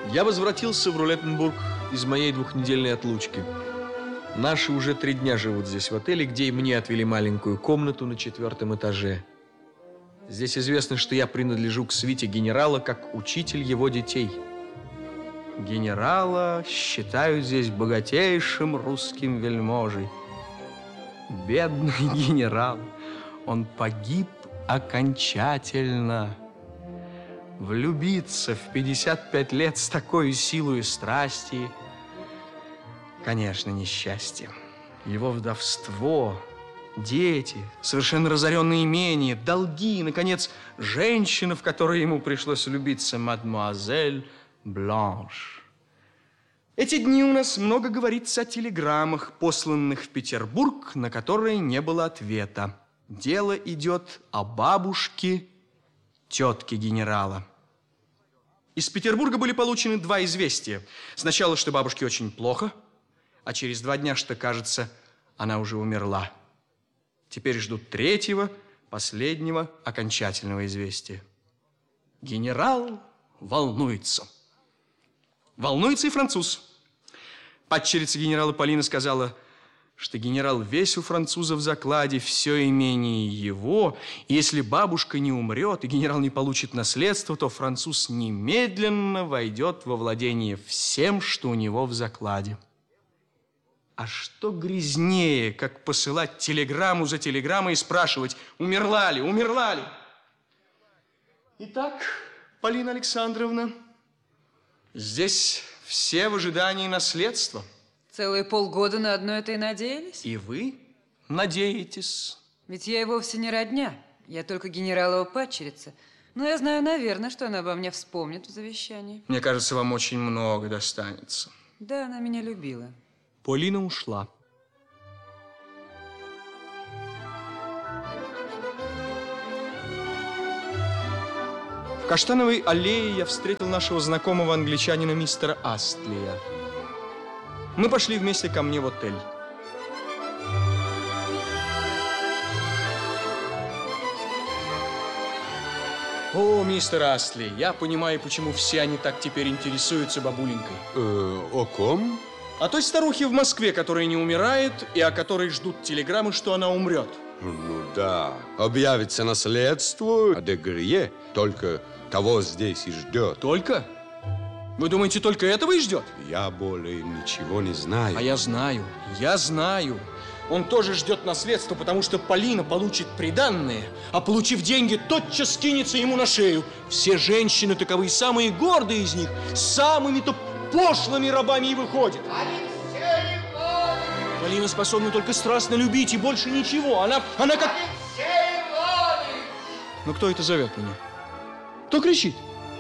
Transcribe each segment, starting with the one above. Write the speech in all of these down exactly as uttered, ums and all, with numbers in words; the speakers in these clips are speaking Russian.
Я возвратился в Рулеттенбург из моей двухнедельной отлучки. Наши уже три дня живут здесь, в отеле, где и мне отвели маленькую комнату на четвертом этаже. Здесь известно, что я принадлежу к свите генерала как учитель его детей. Генерала считают здесь богатейшим русским вельможей. Бедный генерал, он погиб окончательно. Влюбиться в пятьдесят пять лет с такой силой страсти, конечно, несчастье. Его вдовство, дети, совершенно разоренные имения, долги, наконец, женщина, в которой ему пришлось влюбиться, мадемуазель Бланш. Эти дни у нас много говорится о телеграммах, посланных в Петербург, на которые не было ответа. Дело идет о бабушке, тетке генерала. Из Петербурга были получены два известия. Сначала, что бабушке очень плохо, а через два дня, что, кажется, она уже умерла. Теперь ждут третьего, последнего, окончательного известия. Генерал волнуется. Волнуется и француз. Падчерица генерала Полина сказала, что генерал весь у француза в закладе, все имение его, и если бабушка не умрет и генерал не получит наследство, то француз немедленно войдет во владение всем, что у него в закладе. А что грязнее, как посылать телеграмму за телеграммой и спрашивать, умерла ли, умерла ли? Итак, Полина Александровна, здесь все в ожидании наследства. Целые полгода на одно это и надеялись? И вы надеетесь? Ведь я и вовсе не родня. Я только генералова падчерица. Но я знаю, наверное, что она обо мне вспомнит в завещании. Мне кажется, вам очень много достанется. Да, она меня любила. Полина ушла. В Каштановой аллее я встретил нашего знакомого англичанина мистера Астлия. Мы пошли вместе ко мне в отель. О, мистер Астли, я понимаю, почему все они так теперь интересуются бабуленькой. Э, о ком? О той старухе в Москве, которая не умирает, и о которой ждут телеграммы, что она умрет. Ну да, объявится наследство, а де Грие только того здесь и ждет. Только? Вы думаете, только этого и ждет? Я более ничего не знаю. А я знаю, я знаю. Он тоже ждет наследство, потому что Полина получит приданное, а получив деньги, тотчас кинется ему на шею. Все женщины таковы, самые гордые из них, самыми-то пошлыми рабами и выходят. Алексей Иванович! Полина способна только страстно любить, и больше ничего. Она, она как... Алексей Иванович! Ну, кто это зовет меня? Кто кричит?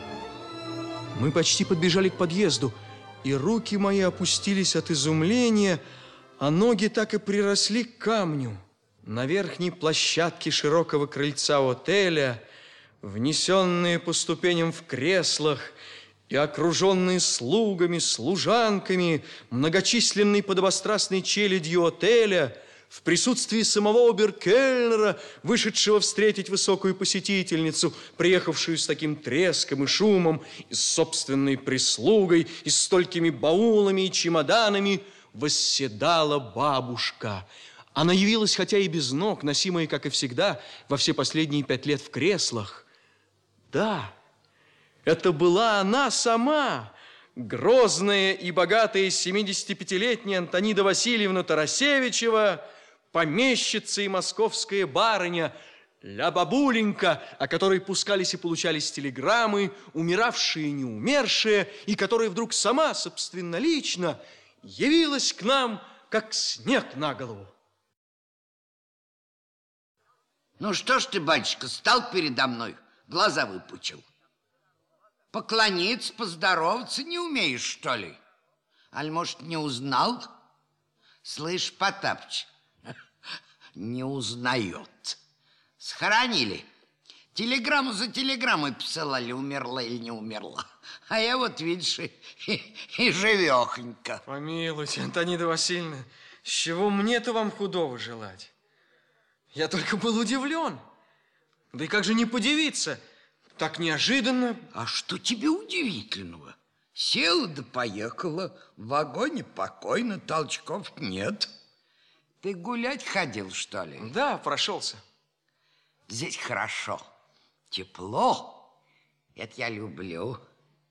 Мы почти подбежали к подъезду, и руки мои опустились от изумления, а ноги так и приросли к камню. На верхней площадке широкого крыльца отеля, внесенные по ступеням в креслах и окруженные слугами, служанками, многочисленной подобострастной челядью отеля, в присутствии самого оберкельнера, вышедшего встретить высокую посетительницу, приехавшую с таким треском и шумом, и с собственной прислугой, и с столькими баулами и чемоданами, восседала бабушка. Она явилась, хотя и без ног, носимая, как и всегда, во все последние пять лет в креслах. Да, это была она сама, грозная и богатая семидесятипятилетняя Антонида Васильевна Тарасевичева, помещица и московская барыня, ля бабуленька, о которой пускались и получались телеграммы, умиравшие и не умершие, и которая вдруг сама собственнолично явилась к нам, как снег на голову. Ну что ж ты, батюшка, стал передо мной, глаза выпучил. Поклониться, поздороваться не умеешь, что ли? Аль, может, не узнал? Слышь, Потапыч, не узнает. Схоронили. Телеграмму за телеграммой посылали, умерла или не умерла. А я вот, видишь, и, и, и живехонько. Помилуйте, Антонида Васильевна, с чего мне-то вам худого желать? Я только был удивлен. Да и как же не подивиться? Так неожиданно. А что тебе удивительного? Села да поехала. В вагоне покойно, толчков нет. Ты гулять ходил, что ли? Да, прошелся. Здесь хорошо, тепло. Это я люблю.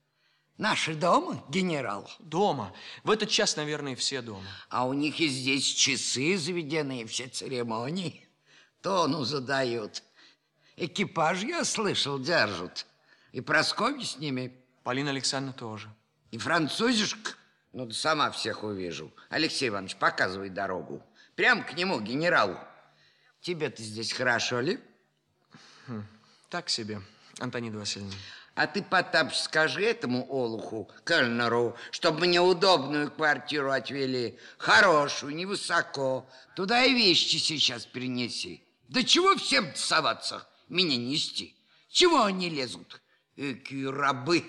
Наши дома, генерал? Дома. В этот час, наверное, все дома. А у них и здесь часы заведенные, все церемонии. Тону задают. Экипаж, я слышал, держат. И Прасковья с ними. Полина Александровна тоже. И французишка. Ну, да сама всех увижу. Алексей Иванович, показывай дорогу. Прям к нему, генералу. Тебе-то здесь хорошо ли? Хм, так себе, Антонида Васильевна. А ты, Потапыч, скажи этому олуху, кельнеру, чтобы мне удобную квартиру отвели. Хорошую, невысоко. Туда и вещи сейчас перенеси. Да чего всем соваться, меня нести? Чего они лезут? Экие рабы.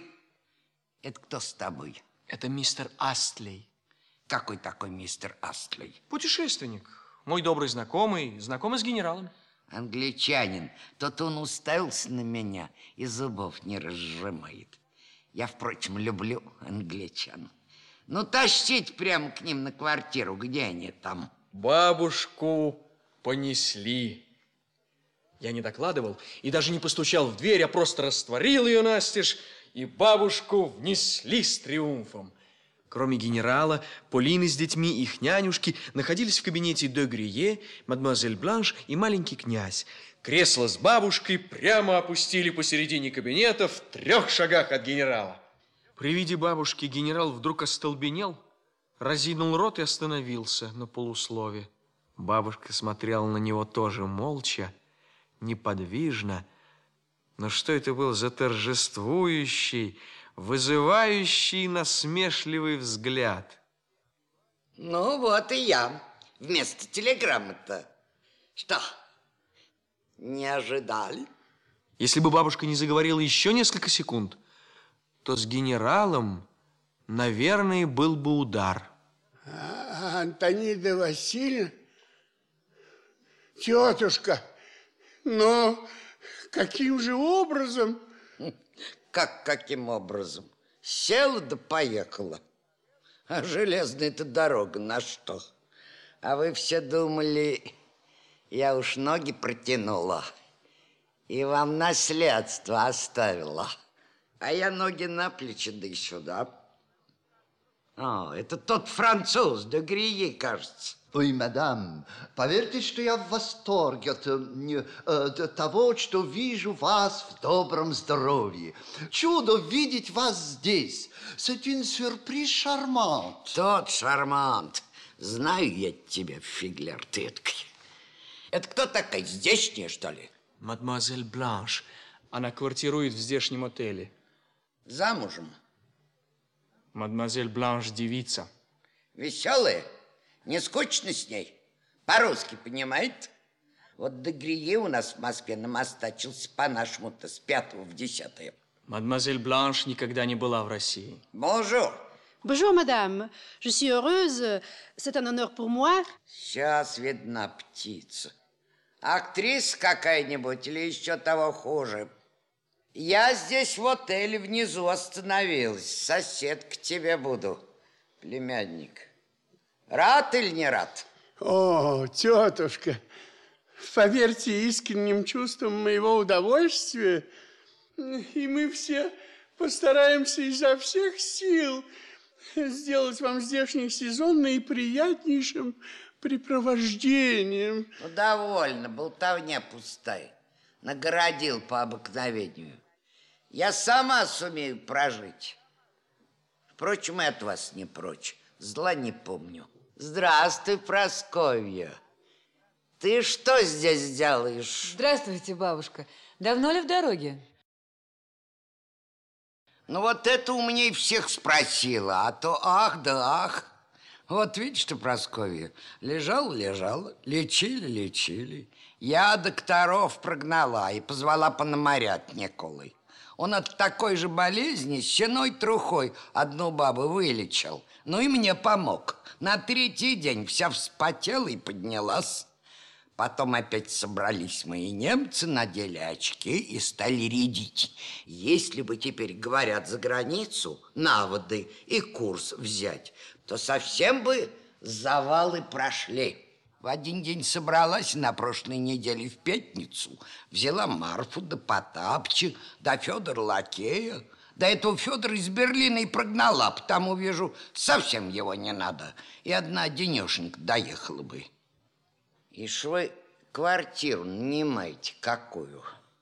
Это кто с тобой? Это мистер Астлей. Какой такой мистер Астлей? Путешественник. Мой добрый знакомый, знакомый с генералом. Англичанин. Тот он уставился на меня и зубов не разжимает. Я, впрочем, люблю англичан. Ну, тащите прямо к ним на квартиру. Где они там? Бабушку понесли. Я не докладывал и даже не постучал в дверь, а просто растворил ее настежь, и бабушку внесли с триумфом. Кроме генерала, Полины с детьми и их нянюшки находились в кабинете де Грие, мадемуазель Бланш и маленький князь. Кресло с бабушкой прямо опустили посередине кабинета в трех шагах от генерала. При виде бабушки генерал вдруг остолбенел, разинул рот и остановился на полуслове. Бабушка смотрела на него тоже молча, неподвижно. Но что это был за торжествующий, вызывающий насмешливый взгляд? Ну, вот и я. Вместо телеграммы-то. Что, не ожидали? Если бы бабушка не заговорила еще несколько секунд, то с генералом, наверное, был бы удар. А, Антонида Васильевна, тетушка, но каким же образом? Как каким образом? Села да поехала. А железная-то дорога на что? А вы все думали, я уж ноги протянула и вам наследство оставила. А я ноги на плечи, да и сюда. О, это тот француз, де Грие, кажется. Ой, мадам, поверьте, что я в восторге от, э, от того, что вижу вас в добром здоровье. Чудо видеть вас здесь. C'est un сюрприз шармант. Тот шармант. Знаю я тебя, фигляр ты эткий. Это кто такая, здешняя, что ли? Мадемуазель Бланш. Она квартирует в здешнем отеле. Замужем. Мадемуазель Бланш девица. Веселая? Не скучно с ней? По-русски понимает? Вот де Грие у нас в Москве намастачился по-нашему-то с пятого в десятое. Мадемуазель Бланш никогда не была в России. Бонжур. Bonjour, madame. Je suis heureuse. C'est un honneur pour moi. Сейчас видна птица. Актриса какая-нибудь или еще того хуже? Я здесь в отеле внизу остановилась. Сосед к тебе буду, племянник. Рад или не рад? О, тетушка, поверьте искренним чувствам моего удовольствия, и мы все постараемся изо всех сил сделать вам здешний сезон наиприятнейшим препровождением. Ну, довольно, болтовня пустая. Нагородил по обыкновению. Я сама сумею прожить. Впрочем, и от вас не прочь. Зла не помню. Здравствуй, Прасковья. Ты что здесь делаешь? Здравствуйте, бабушка. Давно ли в дороге? Ну, вот это у меня и всех спросила. А то ах да ах. Вот видишь ты, Прасковья, лежал, лежала, лечили, лечили. Я докторов прогнала и позвала Пономаря Николай. Он от такой же болезни щеной трухой одну бабу вылечил. Ну и мне помог. На третий день вся вспотела и поднялась. Потом опять собрались мои немцы, надели очки и стали рядить. Если бы теперь, говорят, за границу наводы и курс взять, то совсем бы завалы прошли. В один день собралась на прошлой неделе в пятницу, взяла Марфу да Потапча, да Федора Лакея. До этого Федора из Берлина и прогнала, потому, вижу, совсем его не надо. И одна денешенька доехала бы. Ишь вы квартиру нанимаете какую?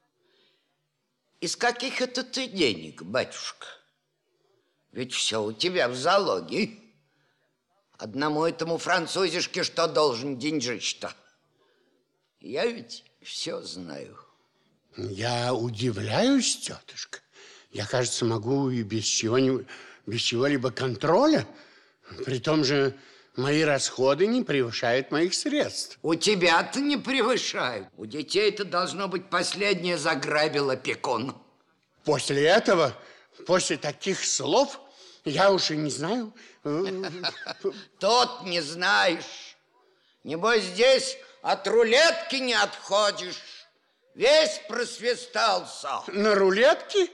Из каких это ты денег, батюшка? Ведь все у тебя в залоге. Одному этому французишке что должен деньжить-то? Я ведь все знаю. Я удивляюсь, тетушка. Я, кажется, могу и без чего-нибудь, без чего-либо контроля. При том же мои расходы не превышают моих средств. У тебя-то не превышают. У детей это должно быть последнее заграбил опекун. После этого, после таких слов, я уж и не знаю. Тот не знаешь. Небось, здесь от рулетки не отходишь. Весь просвистался. На рулетке?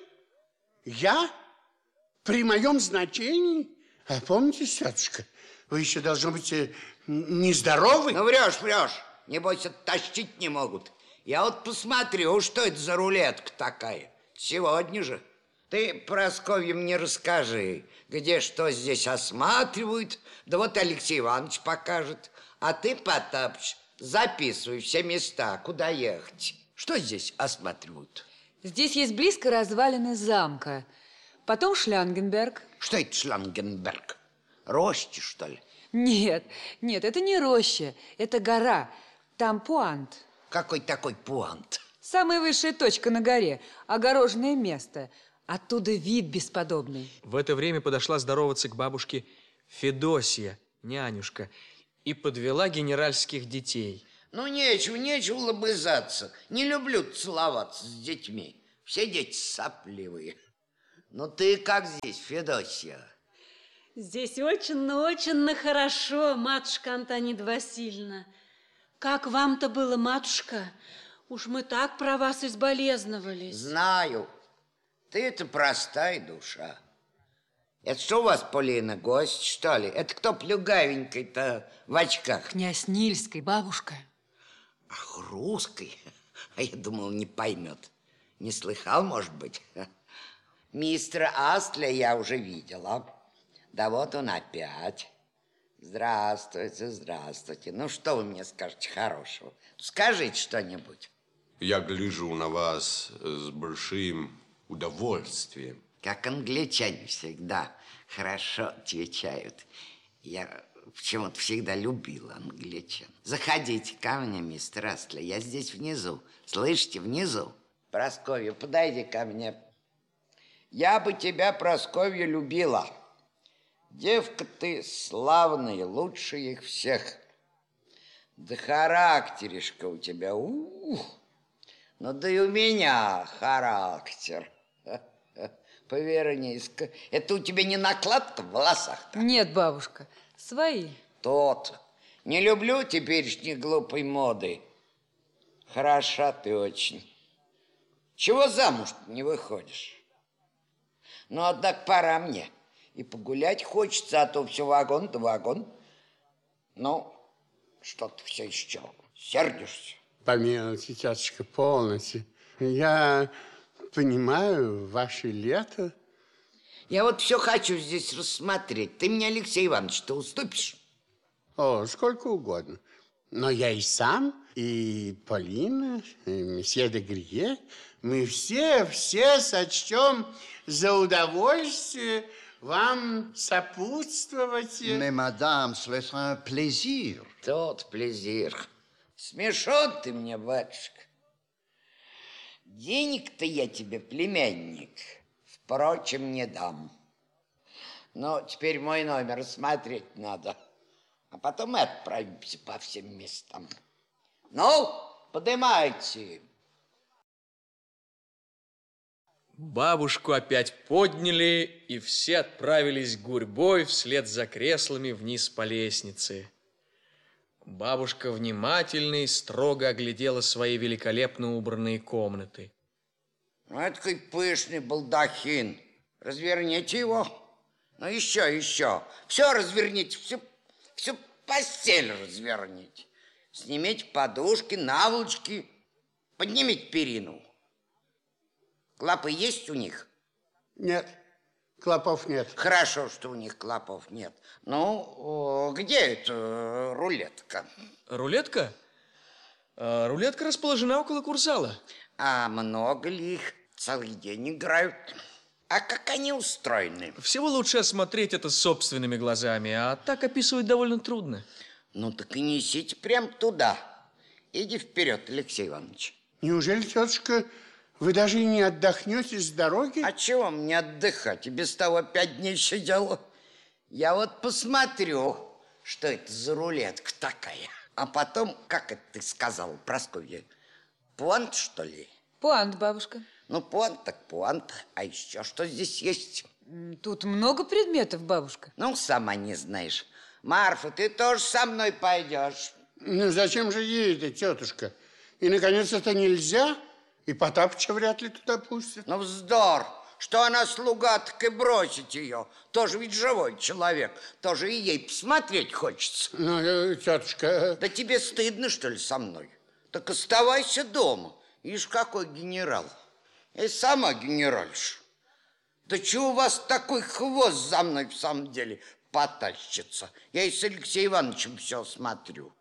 Я? При моем значении? А помните, тетушка, вы еще, должно быть, нездоровы? Ну, врешь, врешь. Небось, оттащить не могут. Я вот посмотрю, что это за рулетка такая. Сегодня же. Ты, Прасковья, мне расскажи, где что здесь осматривают. Да вот Алексей Иванович покажет. А ты, Потапыч, записывай все места, куда ехать. Что здесь осматривают? Здесь есть близко развалины замка. Потом Шлангенберг. Что это Шлангенберг? Роща, что ли? Нет, нет, это не роща, это гора. Там пуант. Какой такой пуант? Самая высшая точка на горе, огороженное место. Оттуда вид бесподобный. В это время подошла здороваться к бабушке Федосия, нянюшка, и подвела генеральских детей. Ну, нечего, нечего лобызаться. Не люблю целоваться с детьми. Все дети сопливые. Ну, ты как здесь, Федосия? Здесь очень-очень хорошо, матушка Антонида Васильевна. Как вам-то было, матушка? Уж мы так про вас изболезновались. Знаю. Ты-то простая душа. Это что у вас, Полина, гость, что ли? Это кто плюгавенький-то в очках? Князь Нильский, бабушка. Ах, русский? А я думал, не поймет. Не слыхал, может быть? Мистера Астля я уже видела. Да вот он опять. Здравствуйте, здравствуйте. Ну, что вы мне скажете хорошего? Скажите что-нибудь. Я гляжу на вас с большим удовольствием. Как англичане всегда хорошо отвечают. Я почему-то всегда любила англичан. Заходите ко мне, мистер Астля. Я здесь внизу. Слышите, внизу? Прасковья, подойди ко мне. Я бы тебя, Прасковья, любила. Девка ты славная, лучше их всех. Да характеришка у тебя, ух. Ну да и у меня характер. Повернись-ка. Это у тебя не накладка в волосах-то? Нет, бабушка, свои. Тот. Не люблю теперешней глупой моды. Хороша ты очень. Чего замуж не выходишь? Ну, однако, пора мне. И погулять хочется, а то все вагон да вагон. Ну, что ты все еще сердишься? Помилуйте, тетушка, полностью. Я понимаю ваше лето. Я вот все хочу здесь рассмотреть. Ты мне, Алексей Иванович, уступишь? О, сколько угодно. Но я и сам, и Полина, и месье де Грие, мы все, все сочтем за удовольствие вам сопутствовать. Mais, madame, ce sera un plaisir. Тот плезир. Смешон ты мне, батюшка. Денег-то я тебе, племянник, впрочем, не дам. Но теперь мой номер смотреть надо. А потом мы отправимся по всем местам. Ну, поднимайте. Бабушку опять подняли, и все отправились гурьбой вслед за креслами вниз по лестнице. Бабушка внимательно и строго оглядела свои великолепно убранные комнаты. Вот какой пышный балдахин. Разверните его. Ну, еще, еще. Все разверните, всю, всю постель разверните. Снимите подушки, наволочки, поднимите перину. Клопы есть у них? Нет, клопов нет. Хорошо, что у них клопов нет. Ну, где эта рулетка? Рулетка? А, рулетка расположена около курзала. А много ли их? Целый день играют. А как они устроены? Всего лучше осмотреть это собственными глазами, а так описывать довольно трудно. Ну, так и несите прям туда. Иди вперед, Алексей Иванович. Неужели, тетушка, вы даже и не отдохнете с дороги? А чего мне отдыхать? И без того пять дней сидела. Я вот посмотрю, что это за рулетка такая. А потом, как это ты сказала, Прасковья, пуант, что ли? Пуант, бабушка. Ну, пуант так пуант. А еще что здесь есть? Тут много предметов, бабушка. Ну, сама не знаешь. Марфа, ты тоже со мной пойдешь. Ну, зачем же ей это, тетушка? И, наконец, это нельзя? И Потапыча вряд ли туда пустят. Ну, вздор! Что она слуга, так и бросить ее. Тоже ведь живой человек. Тоже и ей посмотреть хочется. Ну, э, тетушка... Да тебе стыдно, что ли, со мной? Так оставайся дома. Ишь, какой генерал. И сама генеральша. Да чего у вас такой хвост за мной в самом деле потащится? Я и с Алексеем Ивановичем все смотрю.